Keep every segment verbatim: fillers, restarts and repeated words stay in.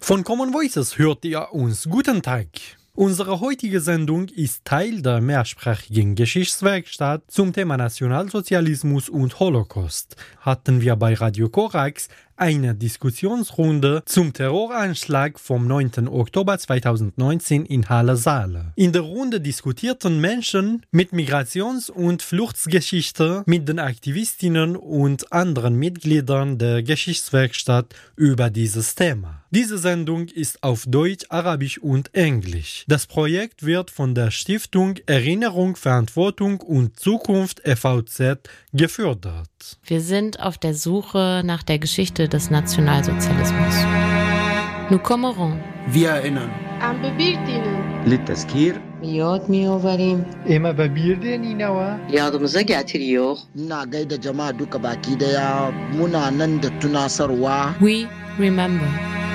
Von Common Voices hört ihr uns. Guten Tag. Unsere heutige Sendung ist Teil der mehrsprachigen Geschichtswerkstatt zum Thema Nationalsozialismus und Holocaust. Hatten wir bei Radio Korax eine Diskussionsrunde zum Terroranschlag vom neunten Oktober zweitausendneunzehn in Halle-Saale. In der Runde diskutierten Menschen mit Migrations- und Fluchtsgeschichte mit den Aktivistinnen und anderen Mitgliedern der Geschichtswerkstatt über dieses Thema. Diese Sendung ist auf Deutsch, Arabisch und Englisch. Das Projekt wird von der Stiftung Erinnerung, Verantwortung und Zukunft E V Z gefördert. Wir sind auf der Suche nach der Geschichte des Nationalsozialismus. Nous commémorons. Wir erinnern. عم ببيردينن للتذكير یاد می‌آوریم اما ببیردنینەوە yadımıza getiriyor. Ina gaida jama'a duka baki daya, muna nan da tunasarwa. We remember.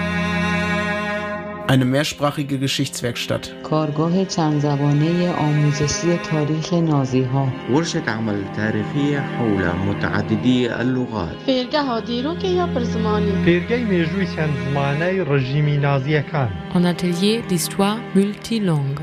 Eine mehrsprachige Geschichtswerkstatt. کارگاه چند زبانه آموزشی تاریخ نازی‌ها. ورشة عمل تاريخية حول متعددي اللغات. فێرگەها دیرۆکە یا پرزمانی پێرگەی مێژووی چەند زمانەی ڕژیمی نازیەکان. En atelier d'histoire multilangue.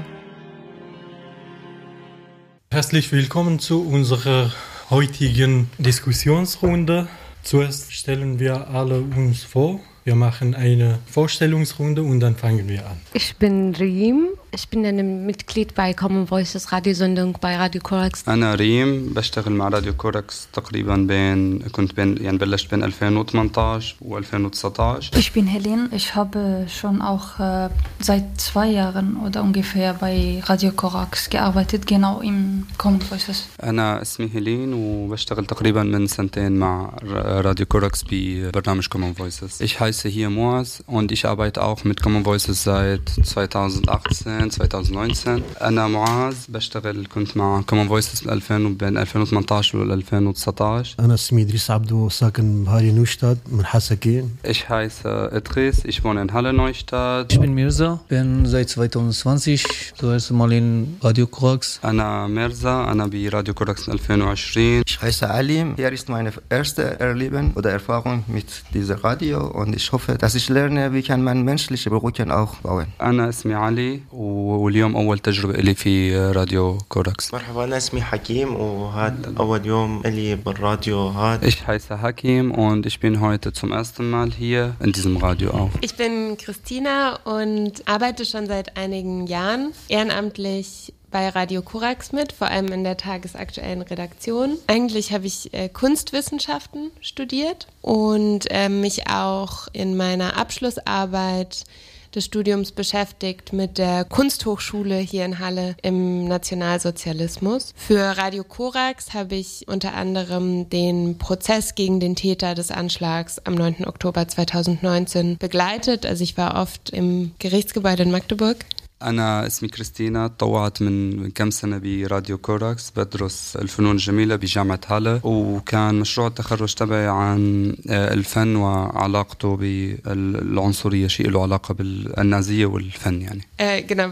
Herzlich willkommen zu unserer heutigen Diskussionsrunde. Zuerst stellen wir alle uns vor. Wir machen eine Vorstellungsrunde und dann fangen wir an. Ich bin Riem. Ich bin ein Mitglied bei Common Voices Radiosendung bei Radio Korax. أنا ريم بشتغل مع راديو كوركس تقريبا بين كنت بين يعني بلشت بين ألفين وثمانية عشر و2019. Ich bin Helene. Ich habe schon auch äh, seit zwei Jahren oder ungefähr bei Radio Korax gearbeitet, genau im Common Voices. أنا اسمي هيلين وبشتغل تقريبا من سنتين مع راديو كوركس ببرنامج Common Voices. Ich heiße hier Moaz und ich arbeite auch mit Common Voices seit zweitausendachtzehn zweitausendneunzehn. أنا معاذ بشتغل كنت مع Common Voices ألفين بين ألفين وثمانية عشر و ألفين وتسعطعش. أنا اسمي إدريس عبدو ساكن بهاري نوشتاد من حسكين. Ich heiße Idris, ich wohne in Halle Neustadt. Ich bin Mirza, bin seit zwanzig zwanzig zuerst mal in Radio Korax. أنا ميرزا أنا براديو كوركس ألفين وعشرين. Ich heiße Alim. Hier ist meine erste Erleben oder Erfahrung mit dieser Radio und ich hoffe, dass ich lerne, wie kann man menschliche Brücken aufbauen. أنا اسمي علي واليوم أول تجربة لي في راديو كوركس. مرحبا أنا اسمي حكيم وهذا أول يوم لي بالراديو هذا. Ich heiße Hakim und ich bin heute zum ersten Mal hier in diesem Radio auch. Ich bin Christina und arbeite schon seit einigen Jahren ehrenamtlich bei Radio Korax mit, vor allem in der tagesaktuellen Redaktion. Eigentlich habe ich äh, Kunstwissenschaften studiert und äh, mich auch in meiner Abschlussarbeit des Studiums beschäftigt mit der Kunsthochschule hier in Halle im Nationalsozialismus. Für Radio Korax habe ich unter anderem den Prozess gegen den Täter des Anschlags am neunten Oktober zweitausendneunzehn begleitet. Also ich war oft im Gerichtsgebäude in Magdeburg. أنا اسمي كريستينا تطوعت من كم سنة براديو كوركس بدرس الفنون الجميلة بجامعة هالة وكان مشروع التخرج تبعي عن الفن وعلاقته بالعنصرية شيء له علاقة بالنازية والفن يعني. Äh, genau,